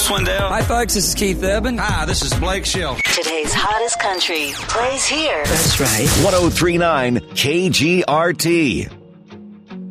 Swindell. Hi, folks. This is Keith Urban. Hi, this is Blake Shelton. Today's hottest country plays here. That's right. 1039 KGRT.